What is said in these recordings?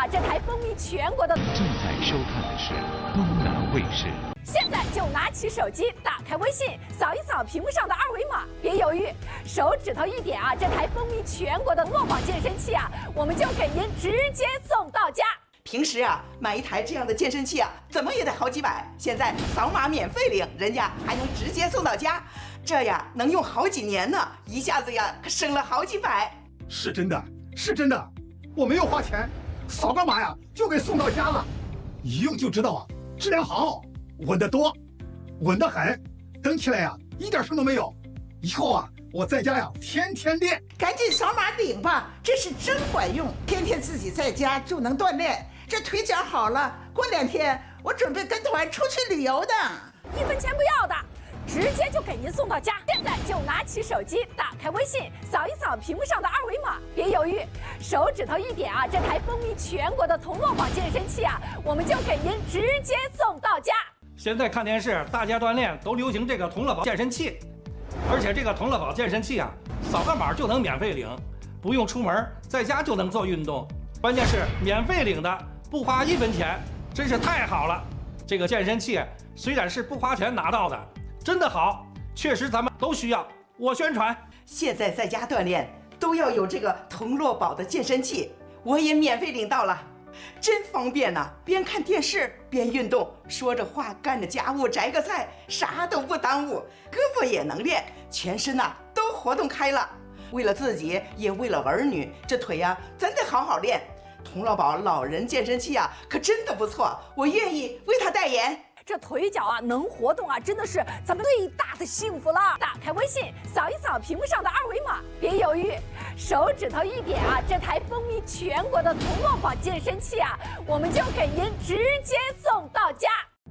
啊，这台风靡全国的。 正在收看的是东南卫视。 现在就拿起手机，打开微信，扫一扫屏幕上的二维码，别犹豫，手指头一点啊，这台风靡全国的诺宝健身器啊，我们就给您直接送到家。 平时啊，买一台这样的健身器啊，怎么也得好几百，现在扫码免费领，人家还能直接送到家，这呀能用好几年呢，一下子呀可省了好几百。 是真的，是真的，我没有花钱，扫个码呀就给送到家了，一用就知道啊，质量好，稳得多，稳得很，蹬起来呀一点声都没有。以后啊，我在家呀天天练。 赶紧扫码领吧，这是真管用，天天自己在家就能锻炼。这腿脚好了，过2天我准备跟团出去旅游的 ，1分钱不要的，直接就给您送到家。现在就拿起手机，打开微信，扫一扫屏幕上的二维码，别犹豫，手指头一点啊，这台风靡全国的童乐宝健身器啊，我们就给您直接送到家。 现在看电视，大家锻炼都流行这个童乐宝健身器，而且这个童乐宝健身器啊，扫个码就能免费领，不用出门，在家就能做运动，关键是免费领的。不花1分钱，真是太好了！这个健身器虽然是不花钱拿到的，真的好，确实咱们都需要。我宣传， 现在在家锻炼都要有这个童乐宝的健身器，我也免费领到了，真方便呐！边看电视边运动，说着话干着家务，摘个菜，啥都不耽误，胳膊也能练，全身呐都活动开了。为了自己，也为了儿女，这腿呀真得好好练。童乐宝老人健身器啊，可真的不错，我愿意为他代言。 这腿脚啊能活动啊，真的是咱们最大的幸福了。打开微信，扫一扫屏幕上的二维码，别犹豫，手指头一点啊，这台风靡全国的童乐宝健身器啊，我们就给您直接送到家。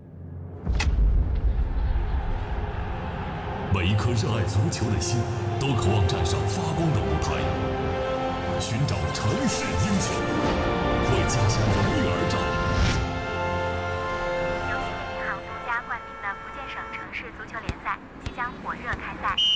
每一颗热爱足球的心，都渴望站上发光的舞台，寻找城市英雄，为家乡荣誉而战。 游戏电影行独家冠名的福建省城市足球联赛即将火热开赛。